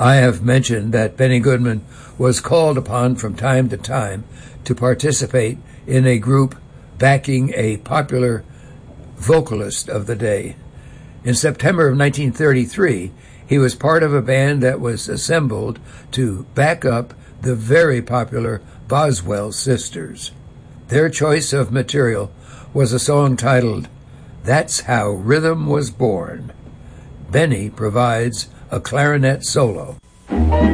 I have mentioned that Benny Goodman was called upon from time to time to participate in a group backing a popular vocalist of the day. In September of 1933, he was part of a band that was assembled to back up the very popular Boswell Sisters. Their choice of material was a song titled "That's How Rhythm Was Born." Benny provides a clarinet solo.